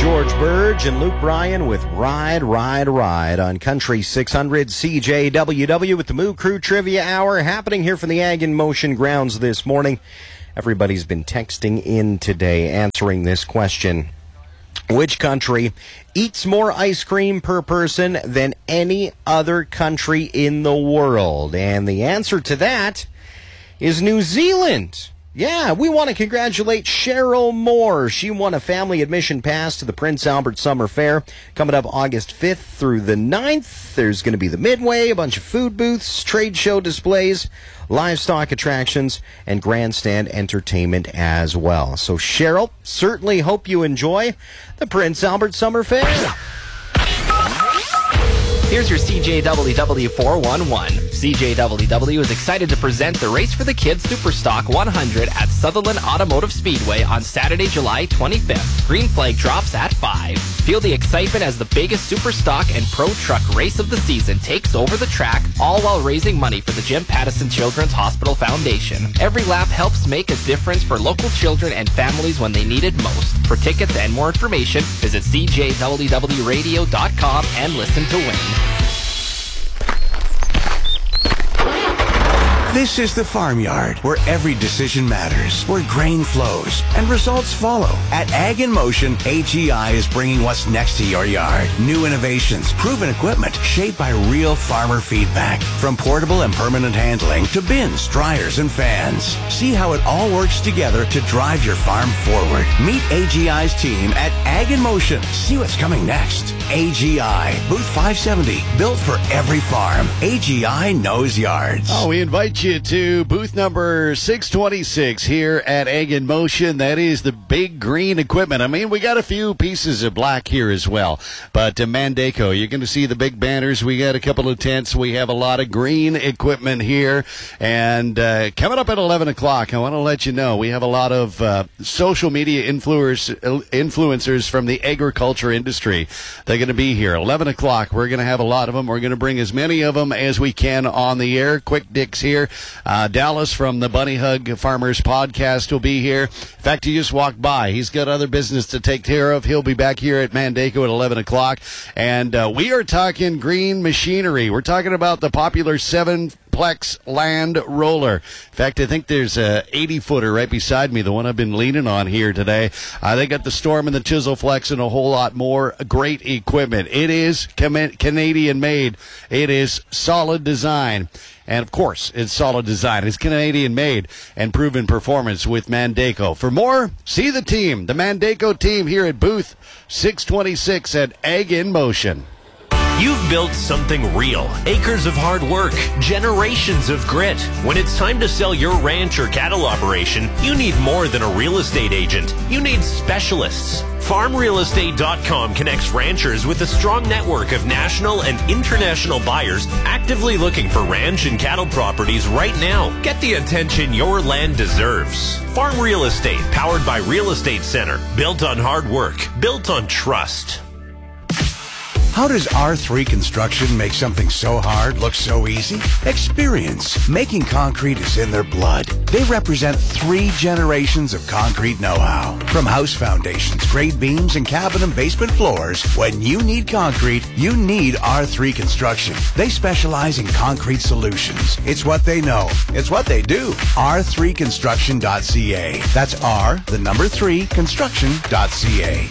George Burge and Luke Bryan with Ride, Ride, Ride on Country 600 CJWW with the Moo Crew Trivia Hour happening here from the Ag in Motion grounds this morning. Everybody's been texting in today answering this question. Which country eats more ice cream per person than any other country in the world? And the answer to that is New Zealand. Yeah, we want to congratulate Cheryl Moore. She won a family admission pass to the Prince Albert Summer Fair coming up August 5th through the 9th. There's going to be the Midway, a bunch of food booths, trade show displays, livestock attractions, and grandstand entertainment as well. So, Cheryl, certainly hope you enjoy the Prince Albert Summer Fair. Here's your CJWW 411. CJWW is excited to present the Race for the Kids Superstock 100 at Sutherland Automotive Speedway on Saturday, July 25th. Green flag drops at 5. Feel the excitement as the biggest Superstock and Pro Truck race of the season takes over the track, all while raising money for the Jim Pattison Children's Hospital Foundation. Every lap helps make a difference for local children and families when they need it most. For tickets and more information, visit CJWWRadio.com and listen to win. This is the Farmyard, where every decision matters, where grain flows and results follow. At Ag in Motion, AGI is bringing what's next to your yard. New innovations, proven equipment, shaped by real farmer feedback. From portable and permanent handling to bins, dryers, and fans. See how it all works together to drive your farm forward. Meet AGI's team at Ag in Motion. See what's coming next. AGI, booth 570, built for every farm. AGI knows yards. Oh, we invite you to booth number 626 here at Ag in Motion. That is the big green equipment. I mean, we got a few pieces of black here as well. But Mandaco, you're going to see the big banners. We got a couple of tents. We have a lot of green equipment here. And coming up at 11 o'clock, I want to let you know, we have a lot of social media influencers from the agriculture industry. They're going to be here. 11 o'clock, we're going to have a lot of them. We're going to bring as many of them as we can on the air. Quick Dick's here. Dallas from the Bunny Hug Farmers Podcast will be here. In fact, he just walked by. He's got other business to take care of. He'll be back here at Mandaco at 11 o'clock. And we are talking green machinery. We're talking about the popular 7-plex land roller. In fact, I think there's a 80-footer right beside me, the one I've been leaning on here today. They got the Storm and the Chisel Flex and a whole lot more great equipment. It is Canadian made. It is solid design. And, of course, it's solid design. It's Canadian-made and proven performance with Mandaco. For more, see the team, the Mandaco team here at booth 626 at Ag in Motion. You've built something real. Acres of hard work, generations of grit. When it's time to sell your ranch or cattle operation, you need more than a real estate agent. You need specialists. FarmRealEstate.com connects ranchers with a strong network of national and international buyers actively looking for ranch and cattle properties right now. Get the attention your land deserves. Farm Real Estate, powered by Real Estate Center. Built on hard work. Built on trust. How does R3 Construction make something so hard look so easy? Experience. Making concrete is in their blood. They represent 3 generations of concrete know-how. From house foundations, grade beams, and cabin and basement floors, when you need concrete, you need R3 Construction. They specialize in concrete solutions. It's what they know. It's what they do. R3construction.ca. That's R3 construction.ca.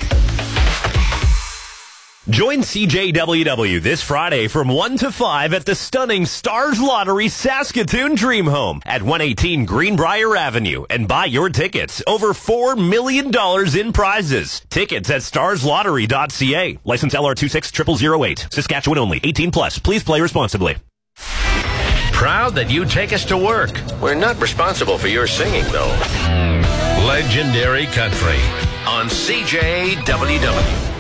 Join CJWW this Friday from 1 to 5 at the stunning Stars Lottery Saskatoon Dream Home at 118 Greenbrier Avenue and buy your tickets. Over $4 million in prizes. Tickets at starslottery.ca. License LR26008. Saskatchewan only. 18 plus. Please play responsibly. Proud that you take us to work. We're not responsible for your singing, though. Legendary Country on CJWW.